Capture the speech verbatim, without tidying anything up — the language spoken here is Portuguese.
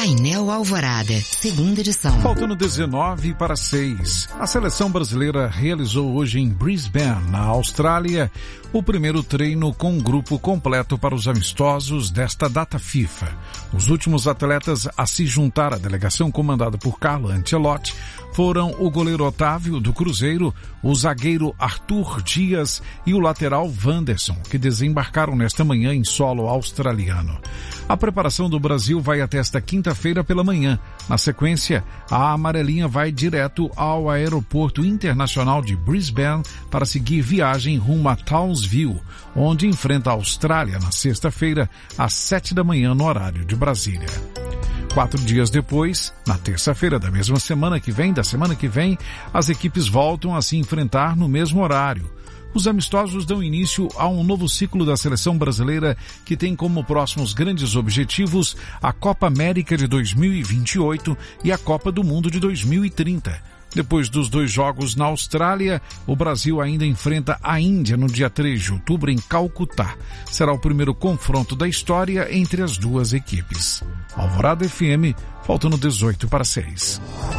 Painel Alvorada, segunda edição. Faltando dezenove para seis. A seleção brasileira realizou hoje em Brisbane, na Austrália, o primeiro treino com um grupo completo para os amistosos desta data FIFA. Os últimos atletas a se juntar à delegação comandada por Carlo Ancelotti foram o goleiro Otávio, do Cruzeiro, o zagueiro Arthur Dias e o lateral Wanderson, que desembarcaram nesta manhã em solo australiano. A preparação do Brasil vai até esta quinta-feira pela manhã. Na sequência, a amarelinha vai direto ao aeroporto internacional de Brisbane para seguir viagem rumo a Townsville, onde enfrenta a Austrália na sexta-feira, às sete da manhã no horário de Brasília. Quatro dias depois, na terça-feira da mesma semana que vem, da semana que vem, as equipes voltam a se enfrentar no mesmo horário. Os amistosos dão início a um novo ciclo da seleção brasileira que tem como próximos grandes objetivos a Copa América de dois mil e vinte e oito e a Copa do Mundo de dois mil e trinta. Depois dos dois jogos na Austrália, o Brasil ainda enfrenta a Índia no dia três de outubro em Calcutá. Será o primeiro confronto da história entre as duas equipes. Alvorada F M, faltando dezoito para seis.